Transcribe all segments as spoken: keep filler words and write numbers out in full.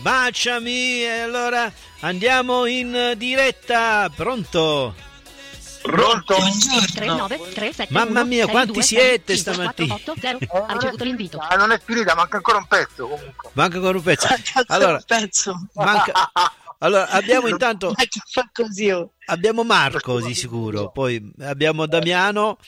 baciami. E allora andiamo in diretta. Pronto? Pronto? tre nove tre sette Mamma mia, sei quanti due siete cinque stamattina? quattro otto zero. Ha ricevuto l'invito. Ah, non è finita, manca ancora un pezzo comunque. Manca ancora un pezzo. Allora, pezzo. manca... allora abbiamo intanto Ma che fa così? Oh. abbiamo Marco di sicuro, poi abbiamo Damiano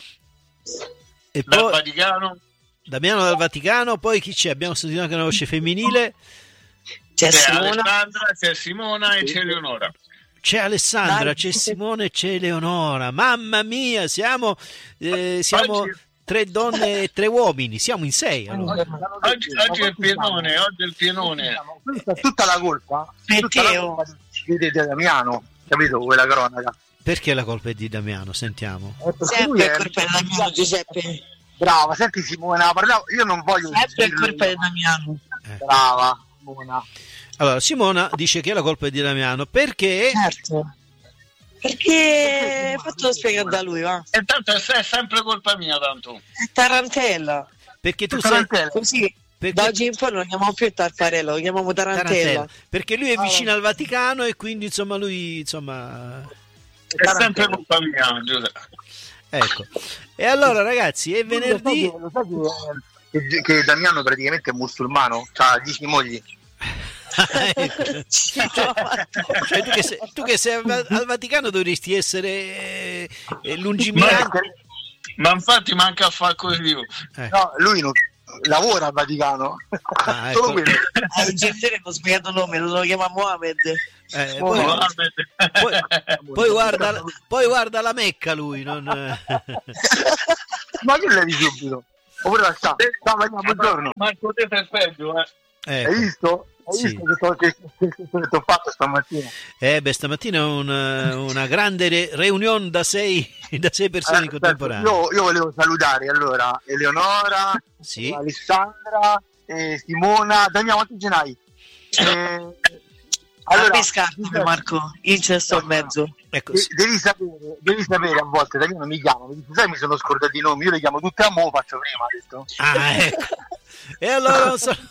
e Dal poi Vaticano. Damiano dal Vaticano, poi chi c'è? Abbiamo sentito anche una voce femminile. C'è C'è Simona. Alessandra, c'è Simona e c'è Eleonora. C'è Alessandra, Dai. c'è Simone e c'è Eleonora. Mamma mia, siamo eh, siamo Oggi- tre donne e tre uomini, siamo in sei allora. Oggi, oggi è il pienone, oggi è il pienone. Questa è tutta la colpa. Perché, Tutta la oh? colpa di di Damiano, capito? Quella cronaca. Perché la colpa è di Damiano? Sentiamo. Eh, perché lui Sempre è- è colpa di Damiano, Giuseppe. Brava, senti Simona, parlavo, io non voglio Sempre è dirlo colpa io. di Damiano. Brava, Simona. Allora, Simona dice che la colpa è di Damiano perché Certo. Perché fatelo spiegare da lui, va. E tanto è se- è sempre colpa mia, tanto. È Tarantella. perché tu sei Tarantella. Così perché- da oggi in poi non lo chiamiamo più Tartarella, lo chiamiamo Tarantella. Tarantella, perché lui è vicino al Vaticano e quindi insomma lui insomma È sempre colpa mia, Giuseppe. ecco. E allora ragazzi, è venerdì. Lo sai che, che, che Damiano praticamente è musulmano, ha dieci mogli. Ecco. Cioè, tu, che sei, tu che sei al Va- al Vaticano dovresti essere eh, eh, lungimirante. Ma infatti manca a fare così. Eh. No, lui non lavora al Vaticano. Ah, Solo ecco. quello. Ah, il genere non ho spiegato il nome, lo chiama Mohamed. Eh, Oh, poi, no. poi- poi guarda, poi guarda la Mecca lui, non... Ma che levi subito? Oppure la sta. Ciao, Maria, buongiorno. Marco, te sei peggio, eh. Ecco. Hai visto? Hai Sì. visto che, so- che, che, che, che ti ho fatto stamattina? Eh beh, stamattina è una, una grande re- reunion da sei, da sei persone in Eh, contemporanea. io, io volevo salutare allora Eleonora, Sì. Alessandra, eh, Simona, Daniele, quanti ce n'hai? Eh, Allora, pescarmi, Marco, io ce sto in mezzo. Ecco, de- sì. devi sapere, devi sapere a volte, Daniele mi chiama, mi dice, sai, mi sono scordato i nomi, io li chiamo tutti a mo', faccio prima, ha detto. Ah, ecco. E allora un, sal-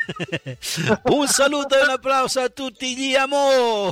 un saluto e un applauso a tutti gli amo.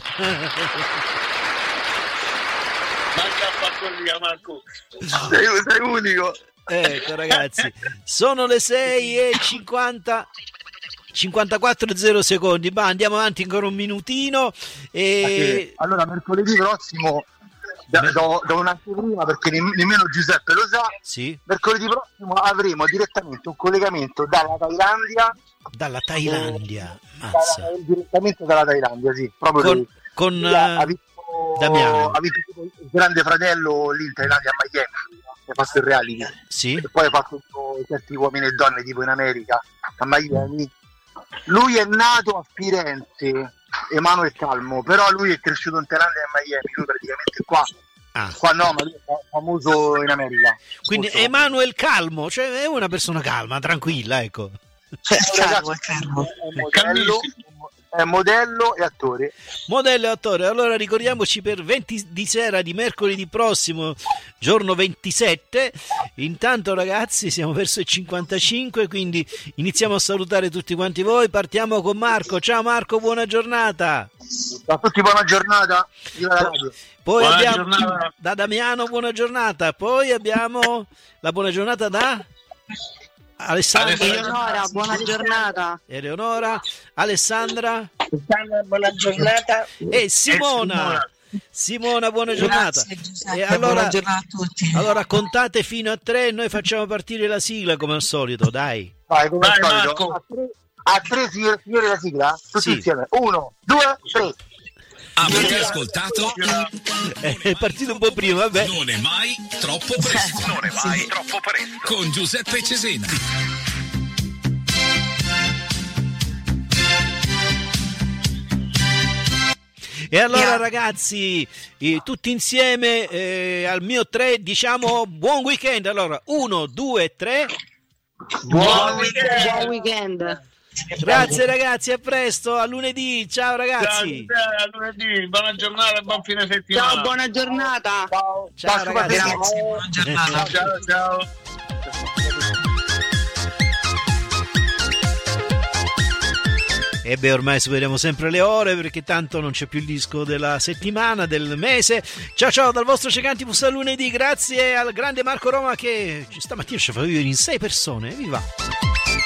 Manca a fare così, Marco. Sei, sei unico. Ecco ragazzi, sono le sei e cinquanta cinquantaquattro zero secondi, ma andiamo avanti ancora un minutino e Allora, mercoledì prossimo, da, do, do un'anteprima perché nemm- nemmeno Giuseppe lo sa, sì, mercoledì prossimo avremo direttamente un collegamento dalla Thailandia, dalla Thailandia, dalla- mazza, direttamente dalla Thailandia, sì, proprio con, lì. con Lui ha, ha eh, visto, Damiano. ha visto il grande fratello lì in Thailandia a Miami, ha fatto il reality, sì, e poi ha fatto certi uomini e donne tipo in America, a Miami. Lui è nato a Firenze, Emanuele Calmo, però lui è cresciuto in Thailandia e a Miami, lui praticamente qua. ah, Qua no, ma lui è famoso in America. quindi Molto Emanuele Calmo, cioè è una persona calma, tranquilla, ecco. Calmo, calmo. È modello, è modello e attore. Modello e attore, allora ricordiamoci per venti di sera di mercoledì prossimo, giorno ventisette. Intanto ragazzi siamo verso il cinquantacinque, quindi iniziamo a salutare tutti quanti voi. Partiamo con Marco. Ciao Marco, buona giornata. A tutti buona giornata. Viva la radio. Poi Buona abbiamo giornata. da Damiano buona giornata. Poi abbiamo la buona giornata da Alessandra, Eleonora, buona giornata. Eleonora, Alessandra Buona giornata. e Simona. Simona, buona giornata. Grazie, Giuseppe, E allora, buona giornata a tutti. allora contate fino a tre, noi facciamo partire la sigla come al solito, dai. Vai, come al Vai, solito. Marco. A tre, a tre signori, signori la sigla? Tutti Sì. insieme. Uno, due, tre. Avete ascoltato? È partito un po' prima, vabbè. Non è mai troppo presto. Non è mai troppo presto. Con Giuseppe Cesena. E allora Yeah. ragazzi, eh, tutti insieme eh, al mio tre diciamo buon weekend. Allora, uno, due, tre. Buon weekend. Buon weekend. Grazie ragazzi, a presto, a lunedì. Ciao Ciao, ragazzi. a lunedì, buona giornata e buon fine settimana. Ciao, buona giornata. Ciao, Ciao, ragazzi. Grazie, buona giornata. Ciao, ciao. E beh, ormai superiamo sempre le ore perché tanto non c'è più il disco della settimana, del mese. Ciao ciao dal vostro Cecantibus a lunedì, grazie al grande Marco Roma che stamattina ci fa vivere in sei persone, viva!